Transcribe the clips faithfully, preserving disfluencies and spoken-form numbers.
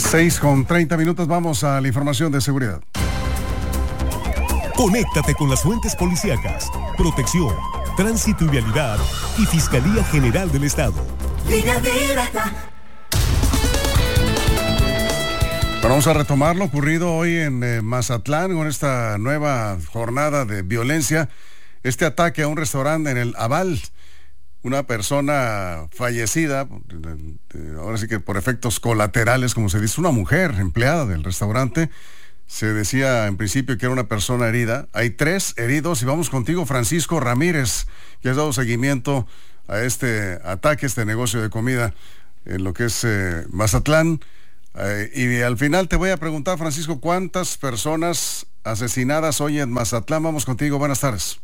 seis con treinta minutos, vamos a la información de seguridad. Conéctate con las fuentes policíacas, protección, tránsito y vialidad y Fiscalía General del Estado. Vamos a retomar lo ocurrido hoy en eh, Mazatlán con esta nueva jornada de violencia. Este ataque a un restaurante en el Aval, una persona fallecida, ahora sí que por efectos colaterales, como se dice, una mujer empleada del restaurante. Se decía en principio que era una persona herida. Hay tres heridos y vamos contigo, Francisco Ramírez, que has dado seguimiento a este ataque, este negocio de comida en lo que es eh, Mazatlán. Eh, y al final te voy a preguntar, Francisco, ¿cuántas personas asesinadas hoy en Mazatlán? Vamos contigo, buenas tardes.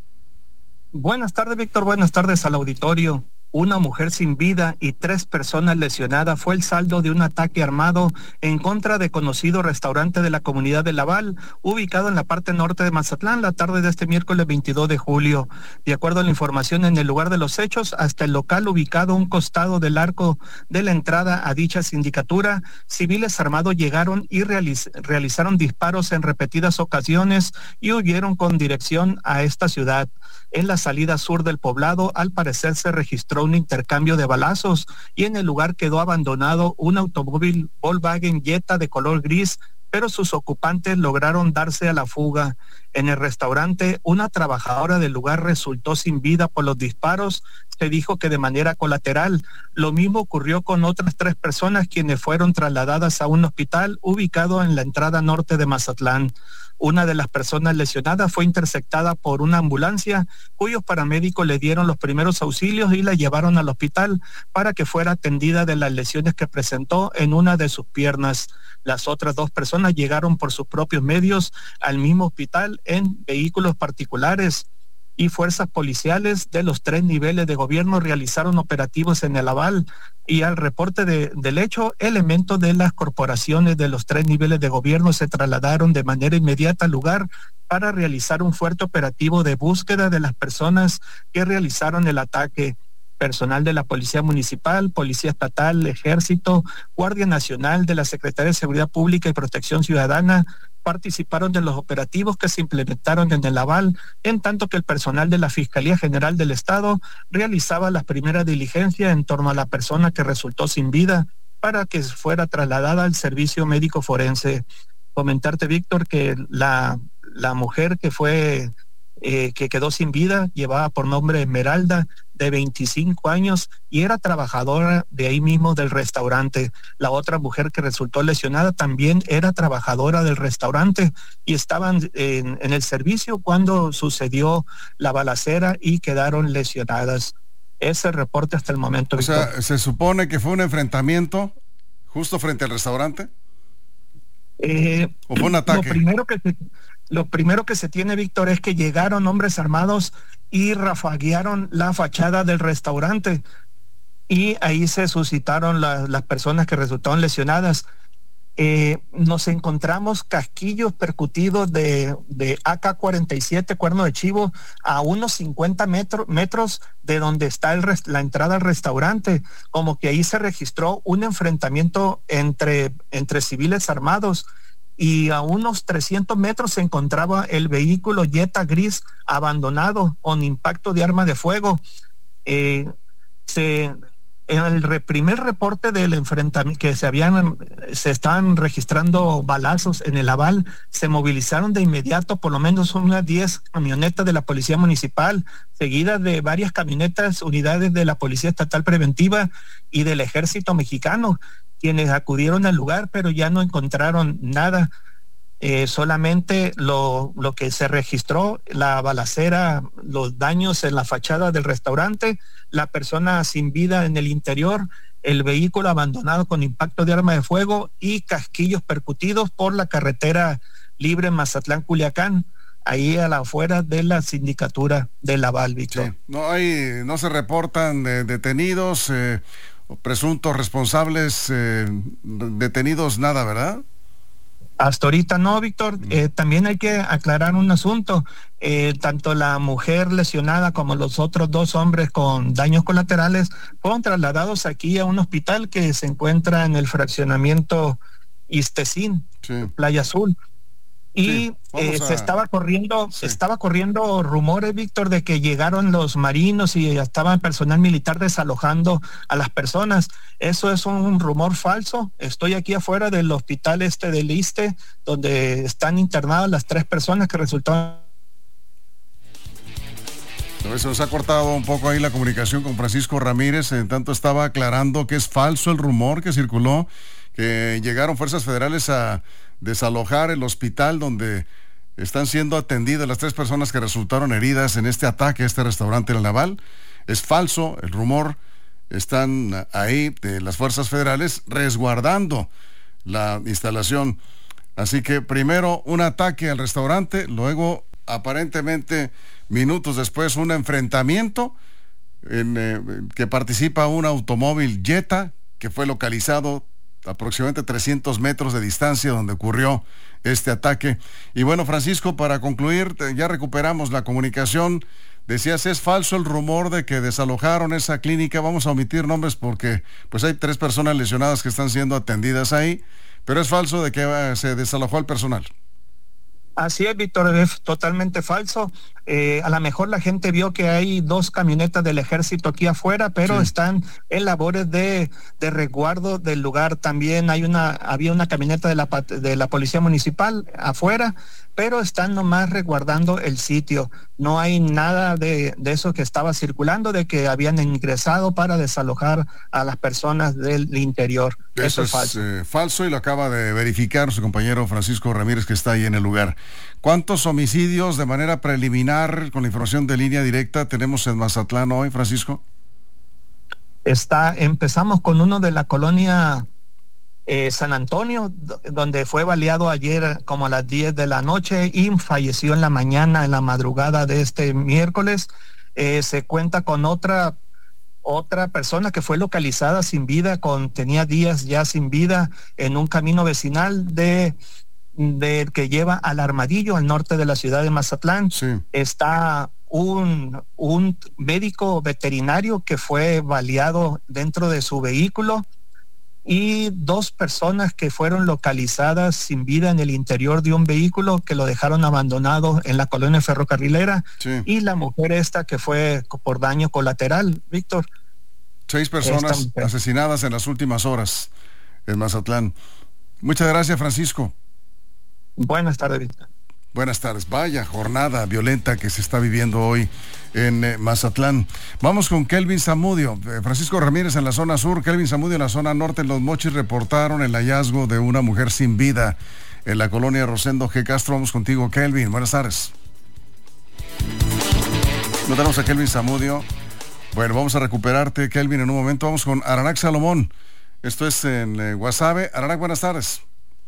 Buenas tardes, Víctor, buenas tardes al auditorio. Una mujer sin vida y tres personas lesionadas fue el saldo de un ataque armado en contra de conocido restaurante de la comunidad de Laval, ubicado en la parte norte de Mazatlán, la tarde de este miércoles veintidós de julio. De acuerdo a la información, en el lugar de los hechos, hasta el local ubicado a un costado del arco de la entrada a dicha sindicatura, civiles armados llegaron y realiz- realizaron disparos en repetidas ocasiones y huyeron con dirección a esta ciudad. En la salida sur del poblado, al parecer se registró un intercambio de balazos y en el lugar quedó abandonado un automóvil Volkswagen Jetta de color gris, pero sus ocupantes lograron darse a la fuga. En el restaurante, una trabajadora del lugar resultó sin vida por los disparos. Se dijo que de manera colateral. Lo mismo ocurrió con otras tres personas quienes fueron trasladadas a un hospital ubicado en la entrada norte de Mazatlán. Una de las personas lesionadas fue interceptada por una ambulancia, cuyos paramédicos le dieron los primeros auxilios y la llevaron al hospital para que fuera atendida de las lesiones que presentó en una de sus piernas. Las otras dos personas llegaron por sus propios medios al mismo hospital en vehículos particulares. Y fuerzas policiales de los tres niveles de gobierno realizaron operativos en el Aval, y al reporte de, del hecho, elementos de las corporaciones de los tres niveles de gobierno se trasladaron de manera inmediata al lugar para realizar un fuerte operativo de búsqueda de las personas que realizaron el ataque. Personal de la Policía Municipal, Policía Estatal, Ejército, Guardia Nacional, de la Secretaría de Seguridad Pública y Protección Ciudadana participaron de los operativos que se implementaron en el Aval, en tanto que el personal de la Fiscalía General del Estado realizaba las primeras diligencias en torno a la persona que resultó sin vida para que fuera trasladada al servicio médico forense. Comentarte, Víctor, que la, la mujer que fue eh, que quedó sin vida llevaba por nombre Esmeralda, de veinticinco años, y era trabajadora de ahí mismo del restaurante. La otra mujer que resultó lesionada también era trabajadora del restaurante y estaban en, en el servicio cuando sucedió la balacera y quedaron lesionadas. Ese reporte hasta el momento, O Víctor. sea, ¿se supone que fue un enfrentamiento justo frente al restaurante? Eh, ¿O fue un ataque? Lo primero que se, lo primero que se tiene, Víctor, es que llegaron hombres armados y rafaguearon la fachada del restaurante, y ahí se suscitaron la, las personas que resultaron lesionadas. Eh, nos encontramos casquillos percutidos de, de A K cuarenta y siete, cuerno de chivo, a unos cincuenta metro, metros de donde está el, la entrada al restaurante, como que ahí se registró un enfrentamiento entre, entre civiles armados, y a unos trescientos metros se encontraba el vehículo Jetta gris abandonado con impacto de arma de fuego. Eh, se... En el re, primer reporte del enfrentamiento que se habían, se estaban registrando balazos en el Aval, se movilizaron de inmediato por lo menos unas diez camionetas de la Policía Municipal, seguidas de varias camionetas, unidades de la Policía Estatal Preventiva y del Ejército Mexicano, quienes acudieron al lugar, pero ya no encontraron nada. Eh, solamente lo, lo que se registró, la balacera, los daños en la fachada del restaurante, la persona sin vida en el interior, el vehículo abandonado con impacto de arma de fuego y casquillos percutidos por la carretera libre Mazatlán-Culiacán, ahí a la afuera de la sindicatura de Laval, Víctor. Sí. No hay, no se reportan eh, detenidos, eh, o presuntos responsables eh, detenidos, nada, ¿verdad? Hasta ahorita no, Víctor. Eh, también hay que aclarar un asunto. Eh, tanto la mujer lesionada como los otros dos hombres con daños colaterales fueron trasladados aquí a un hospital que se encuentra en el fraccionamiento Istecín, sí. Playa Azul. Y sí, eh, a... se estaba corriendo, sí. estaba corriendo rumores, Víctor, de que llegaron los marinos y estaba el personal militar desalojando a las personas. Eso es un rumor falso. Estoy aquí afuera del hospital este del Iste, donde están internadas las tres personas que resultaron. Se nos ha cortado un poco ahí la comunicación con Francisco Ramírez. En tanto estaba aclarando que es falso el rumor que circuló, que llegaron fuerzas federales a desalojar el hospital donde están siendo atendidas las tres personas que resultaron heridas en este ataque a este restaurante El Naval. Es falso el rumor. Están ahí de las fuerzas federales resguardando la instalación. Así que primero un ataque al restaurante, luego aparentemente minutos después un enfrentamiento en eh, que participa un automóvil Jetta que fue localizado aproximadamente trescientos metros de distancia donde ocurrió este ataque. Y bueno, Francisco, para concluir, ya recuperamos la comunicación. Decías, es falso el rumor de que desalojaron esa clínica. Vamos a omitir nombres porque pues hay tres personas lesionadas que están siendo atendidas ahí, pero es falso de que uh, se desalojó al personal. Así es, Víctor, es totalmente falso. Eh, a lo mejor la gente vio que hay dos camionetas del ejército aquí afuera, pero sí. están en labores de, de resguardo del lugar. También hay una, había una camioneta de la, de la policía municipal afuera, pero están nomás resguardando el sitio. No hay nada de, de eso que estaba circulando, de que habían ingresado para desalojar a las personas del interior. Eso, eso es falso. Eh, falso y lo acaba de verificar su compañero Francisco Ramírez, que está ahí en el lugar. ¿Cuántos homicidios de manera preliminar, con la información de línea directa, tenemos en Mazatlán hoy, Francisco? Está, empezamos con uno de la colonia eh, San Antonio, donde fue baleado ayer como a las diez de la noche y falleció en la mañana, en la madrugada de este miércoles. Eh, se cuenta con otra otra persona que fue localizada sin vida, con tenía días ya sin vida en un camino vecinal de del que lleva al Armadillo, al norte de la ciudad de Mazatlán. Sí. Está un, un médico veterinario que fue baleado dentro de su vehículo y dos personas que fueron localizadas sin vida en el interior de un vehículo que lo dejaron abandonado en la colonia ferrocarrilera. Sí. Y la mujer esta que fue por daño colateral, Víctor. Seis personas asesinadas en las últimas horas en Mazatlán. Muchas gracias, Francisco. Buenas tardes, Víctor. Buenas tardes. Vaya jornada violenta que se está viviendo hoy en eh, Mazatlán. Vamos con Kelvin Zamudio. Eh, Francisco Ramírez en la zona sur, Kelvin Zamudio en la zona norte. En Los Mochis reportaron el hallazgo de una mujer sin vida en la colonia Rosendo G. Castro. Vamos contigo, Kelvin. Buenas tardes. No tenemos a Kelvin Zamudio. Bueno, vamos a recuperarte, Kelvin, en un momento. Vamos con Aranac Salomón. Esto es en eh, Guasave. Aranac, buenas tardes.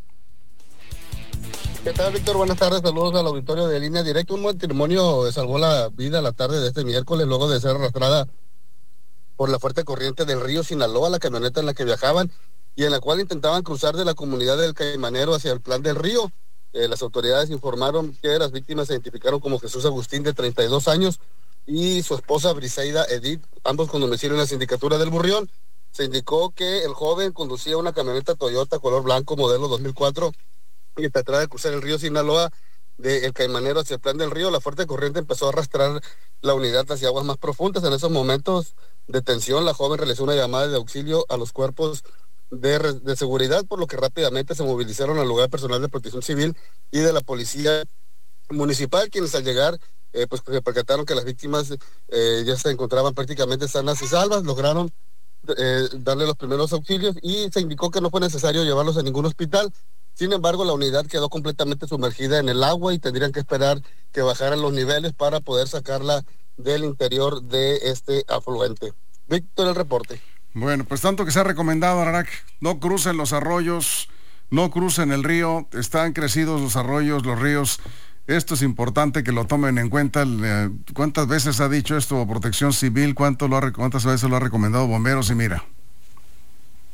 ¿Qué tal, Víctor? Buenas tardes, saludos al auditorio de Línea Directa. Un matrimonio salvó la vida la tarde de este miércoles luego de ser arrastrada por la fuerte corriente del río Sinaloa, la camioneta en la que viajaban y en la cual intentaban cruzar de la comunidad del Caimanero hacia el Plan del Río. Eh, las autoridades informaron que las víctimas se identificaron como Jesús Agustín, de treinta y dos años, y su esposa Briseida Edith, ambos con domicilio en la sindicatura del Burrión. Se indicó que el joven conducía una camioneta Toyota color blanco modelo dos mil cuatro y trataba de cruzar el río Sinaloa del Caimanero hacia el Plan del Río. La fuerte corriente empezó a arrastrar la unidad hacia aguas más profundas. En esos momentos de tensión, la joven realizó una llamada de auxilio a los cuerpos de, de seguridad, por lo que rápidamente se movilizaron al lugar personal de protección civil y de la policía municipal, quienes al llegar eh, pues se percataron que las víctimas eh, ya se encontraban prácticamente sanas y salvas. Lograron eh, darle los primeros auxilios y se indicó que no fue necesario llevarlos a ningún hospital. Sin embargo, la unidad quedó completamente sumergida en el agua y tendrían que esperar que bajaran los niveles para poder sacarla del interior de este afluente. Víctor, el reporte. Bueno, pues tanto que se ha recomendado, Aranac, no crucen los arroyos, no crucen el río, están crecidos los arroyos, los ríos. Esto es importante que lo tomen en cuenta. ¿Cuántas veces ha dicho esto Protección Civil? ¿Cuánto lo ha, ¿Cuántas veces lo ha recomendado Bomberos? Y mira.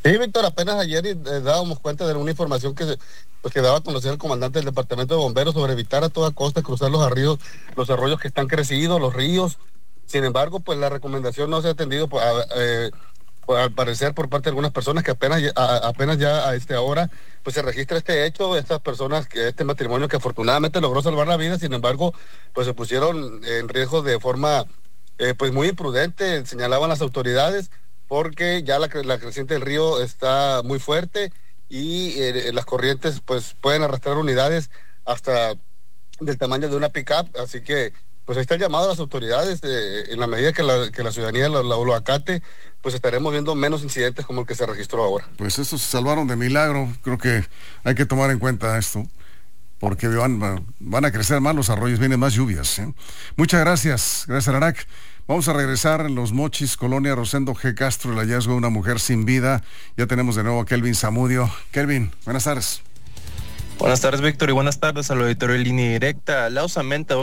Sí, Víctor, apenas ayer eh, dábamos cuenta de una información que, pues, que daba a conocer el comandante del Departamento de Bomberos sobre evitar a toda costa cruzar los arroyos, los arroyos que están crecidos, los ríos. Sin embargo, pues la recomendación no se ha atendido, pues, a, eh, pues, al parecer por parte de algunas personas que apenas, a, apenas ya a esta hora, pues se registra este hecho, estas personas, que este matrimonio que afortunadamente logró salvar la vida, sin embargo, pues se pusieron en riesgo de forma, eh, pues muy imprudente, señalaban las autoridades, porque ya la, la creciente del río está muy fuerte y eh, las corrientes pues pueden arrastrar unidades hasta del tamaño de una pick-up, así que pues ahí está el llamado a las autoridades, eh, en la medida que la, que la ciudadanía lo, lo, lo acate, pues estaremos viendo menos incidentes como el que se registró ahora. Pues estos se salvaron de milagro, creo que hay que tomar en cuenta esto, porque van, van a crecer más los arroyos, vienen más lluvias, ¿eh? Muchas gracias, gracias Ararak. Vamos a regresar en Los Mochis, Colonia Rosendo G. Castro, el hallazgo de una mujer sin vida. Ya tenemos de nuevo a Kelvin Zamudio. Kelvin, buenas tardes. Buenas tardes, Víctor, y buenas tardes al auditorio de Línea Directa. La osamenta